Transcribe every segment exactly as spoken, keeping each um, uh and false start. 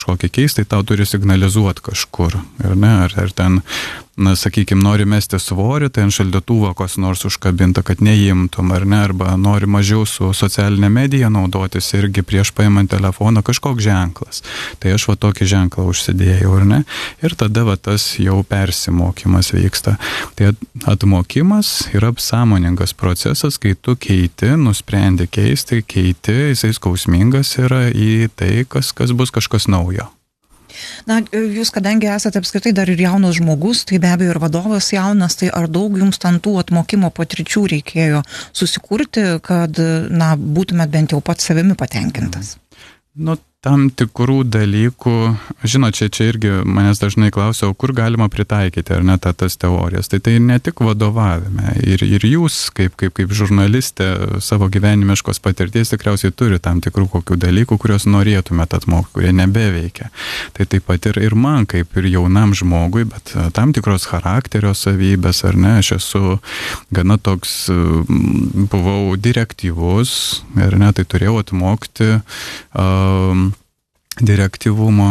kažkokį keistą, tau turi signalizuoti kažkur, ar ne, ar, ar ten, na, sakykime, nori mesti svorį, tai ant šaldytuvo kas nors užkabinta, kad neimtum, ar ne, arba nori mažiau su socialinė medija naudotis irgi prieš paimant telefoną, kažkoks ženklas. Tai aš va tokį ženklą užsidėjau, ar ne, ir tada va tas jau persimokymas vyksta. Tai atmokymas yra sąmoningas procesas, kai tu keiti, nusprendi keisti, keiti, jisai skausmingas yra į tai, kas, kas bus kažkas naujo. Na, jūs kadangi esate apskritai dar ir jaunas žmogus, tai be abejo ir vadovas jaunas, tai ar daug jums ten tų atmokymo patirčių reikėjo susikurti, kad, na, būtumėt bent jau pats savimi patenkintas? Nu, tam tikrų dalykų, žinot, čia, čia irgi manęs dažnai klausia, o kur galima pritaikyti, ar ne, ta, tas teorijas. Tai tai ne tik vadovavime. Ir, ir jūs, kaip, kaip, kaip žurnalistė, savo gyvenimiškos patirties tikriausiai turi tam tikrų kokių dalykų, kuriuos norėtumėte atmokti, kurie nebeveikia. Tai taip pat ir, ir man, kaip ir jaunam žmogui, bet tam tikros charakterio savybės, ar ne, aš esu gana toks, buvau direktyvus, ar ne, tai turėjau atmokti um, direktyvumo,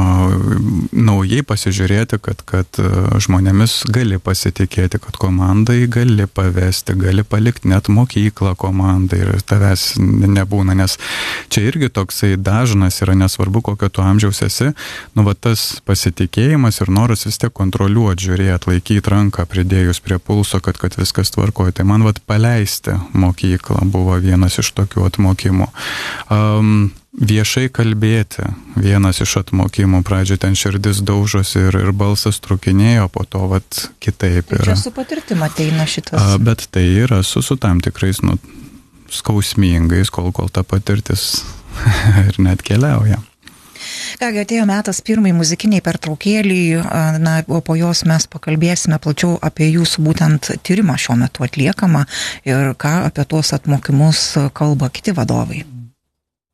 naujai pasižiūrėti, kad, kad žmonėmis gali pasitikėti, kad komandai gali pavesti, gali palikti net mokyklą komandai ir tavęs nebūna, nes čia irgi toksai dažnas yra, nesvarbu kokio tu amžiaus esi, nu va tas pasitikėjimas ir noras vis tiek kontroliuoti, žiūrėti, laikyti ranką pridėjus prie pulso, kad, kad viskas tvarkoja. Tai man vat paleisti mokyklą buvo vienas iš tokių atmokymų. Um, Viešai kalbėti, vienas iš atmokymų, pradžioje ten širdis daužosi ir, ir balsas trukinėjo, po to vat kitaip yra. Tai čia su patirtim ateina šitas. A, bet tai yra su, su tam tikrais, nu, skausmingais, kol, kol ta patirtis ir net keliauja. Kągi, atėjo metas pirmai muzikiniai pertraukėliai, na, o po jos mes pakalbėsime plačiau apie jūsų būtent tyrimą šiuo metu atliekamą ir ką apie tuos atmokymus kalba kiti vadovai.